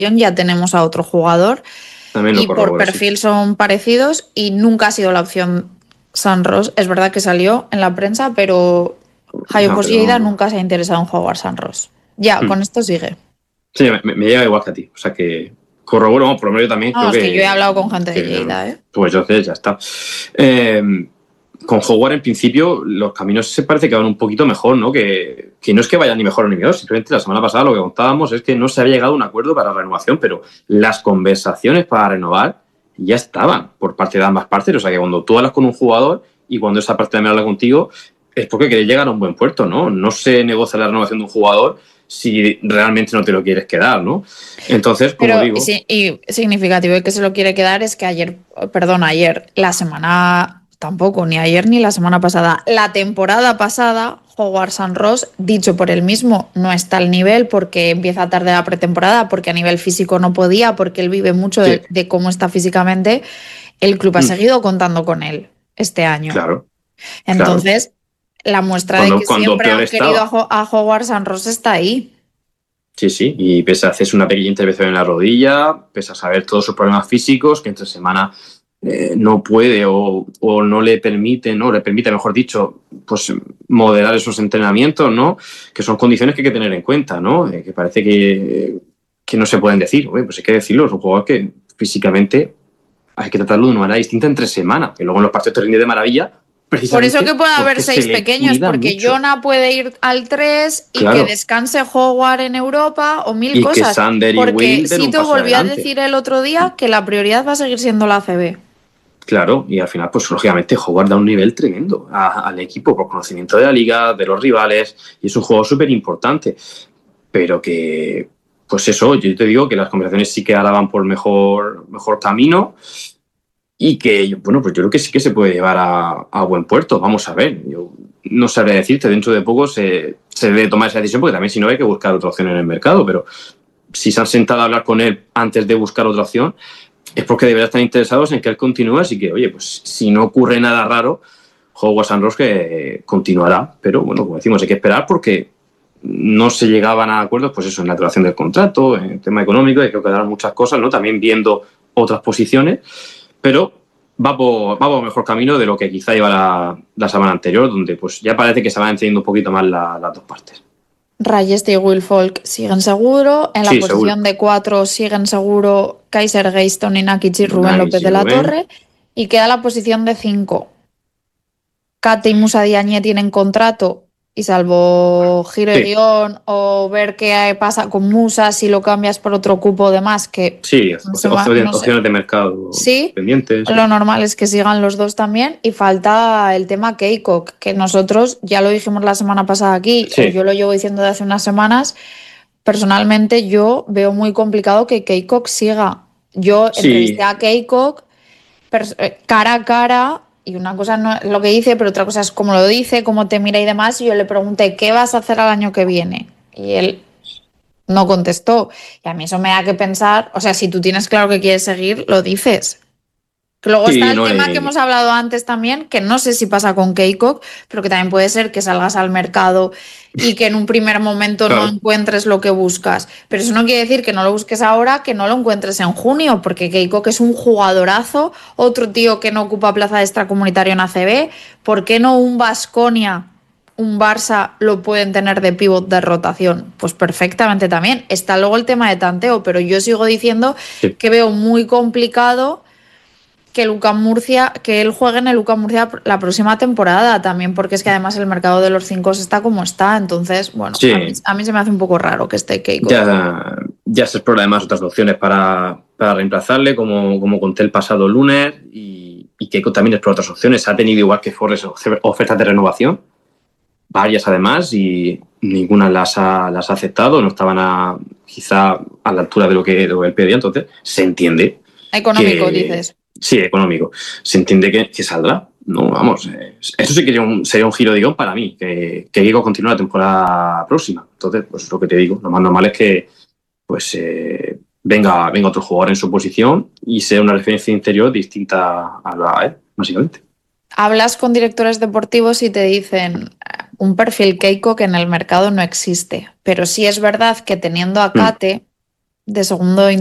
ya tenemos a otro jugador También lo y por corroboro, sí. perfil son parecidos y nunca ha sido la opción Sanros. Es verdad que salió en la prensa, pero Jaime No, pero Lleida no. nunca se ha interesado en jugar Sanros. Ya, con esto sigue. Sí, me llega igual que a ti. O sea que corroboro, por lo menos yo también No, creo es que yo he hablado con gente de que Lleida, ¿eh? pues entonces ya está. Con Howard, en principio, los caminos se parece que van un poquito mejor, ¿no? Que no es que vayan ni mejor ni peor, simplemente la semana pasada lo que contábamos es que no se había llegado a un acuerdo para renovación, pero las conversaciones para renovar ya estaban por parte de ambas partes. O sea que cuando tú hablas con un jugador y cuando esa parte también habla contigo, es porque querés llegar a un buen puerto, ¿no? No se negocia la renovación de un jugador si realmente no te lo quieres quedar, ¿no? Entonces, como Pero digo... y significativo de que se lo quiere quedar es que ayer, la semana, tampoco, ni ayer ni la semana pasada, la temporada pasada, Howard Sanros, dicho por él mismo, no está al nivel porque empieza tarde la pretemporada, porque a nivel físico no podía, porque él vive mucho Sí. de cómo está físicamente. El club ha seguido contando con él este año. Claro, claro. Entonces, la muestra de que Cuando siempre peor han querido estaba. a Howard Sanros está ahí. Sí, sí, y pese a hacerse una pequeña intervención en la rodilla, pese a saber todos sus problemas físicos, que entre semana no puede o no le permite, ¿no? Le permite, mejor dicho, pues moderar esos entrenamientos, ¿no? Que son condiciones que hay que tener en cuenta, ¿no? Que parece que no se pueden decir. Oye, pues hay que decirlo, es un jugador que físicamente hay que tratarlo de una manera distinta entre semana, que luego en los partidos te rinde de maravilla, Por eso que precisamente puede haber porque se 6 le pequeños, cuida porque mucho. Jonah puede ir al 3 y que Claro. descanse Howard en Europa o mil Y que cosas. Sander y Porque Will den un Sito paso volvió a adelante. decir el otro día que la prioridad va a seguir siendo la ACB. Claro, y al final, pues lógicamente, Howard da un nivel tremendo al equipo por conocimiento de la liga, de los rivales, y es un juego súper importante. Pero que, pues eso, yo te digo que las conversaciones sí que ahora van por mejor camino y que, bueno, pues yo creo que sí que se puede llevar a buen puerto. Vamos a ver, yo no sabré decirte, dentro de poco se debe tomar esa decisión, porque también si no hay que buscar otra opción en el mercado, pero si se han sentado a hablar con él antes de buscar otra opción, es porque deberían estar interesados en que él continúe, así que, oye, pues si no ocurre nada raro, Howard Sanros que continuará, pero bueno, como decimos, hay que esperar porque no se llegaban a acuerdos, pues eso, en la duración del contrato, en el tema económico, hay que quedar muchas cosas, ¿no? También viendo otras posiciones, pero va por mejor camino de lo que quizá iba la semana anterior, donde pues ya parece que se van encendiendo un poquito más las dos partes. Rayeste y Will Folk siguen seguro. En la Sí, seguro. posición de 4 siguen seguro Kaiser Gayston, Inakic y Rubén López Nice, de la Rubén. Torre. Y queda la posición de 5. Kate y Musa Diagne tienen contrato y salvo giro y Sí, guión o ver qué pasa con Musa si lo cambias por otro cupo de más, que sí, no sé. opciones de mercado Sí, pendientes. Sí. lo normal es que sigan los dos también y falta el tema Keikok, que nosotros ya lo dijimos la semana pasada aquí, o Sí. yo lo llevo diciendo de hace unas semanas. Personalmente yo veo muy complicado que Keikok siga. Yo entrevisté Sí, a Keikok cara a cara y una cosa no es lo que dice, pero otra cosa es cómo lo dice, cómo te mira y demás. Y yo le pregunté, ¿qué vas a hacer al año que viene? Y él no contestó. Y a mí eso me da que pensar, o sea, si tú tienes claro que quieres seguir, lo dices. Que luego está sí, el no, tema que hemos hablado antes también, que no sé si pasa con Keikok, pero que también puede ser que salgas al mercado y que en un primer momento no claro. encuentres lo que buscas. Pero eso no quiere decir que no lo busques ahora, que no lo encuentres en junio, porque Keikok es un jugadorazo, otro tío que no ocupa plaza de extracomunitario en ACB. ¿Por qué no un Baskonia, un Barça lo pueden tener de pívot de rotación? Pues perfectamente también. Está luego el tema de tanteo, pero yo sigo diciendo Sí. que veo muy complicado que él juegue en el UCAM Murcia la próxima temporada también, porque es que además el mercado de los 5 está como está. Entonces, bueno, Sí, a mí se me hace un poco raro que esté Keiko. ya se explora además otras opciones para reemplazarle, como conté el pasado lunes, y Keiko también explora otras opciones. Ha tenido, igual que Forres, ofertas de renovación, varias además, y ninguna las ha aceptado, no estaban quizá a la altura de lo que él pedía, entonces se entiende Económico, que... dices. Sí, económico. Se entiende que saldrá. No, vamos, eso sí que sería un giro de guión para mí, que Keiko continúe la temporada próxima. Entonces, pues es lo que te digo. Lo más normal es que pues venga otro jugador en su posición y sea una referencia interior distinta a él, básicamente. Hablas con directores deportivos y te dicen un perfil Keiko que en el mercado no existe. Pero sí es verdad que teniendo a Kate, de segundo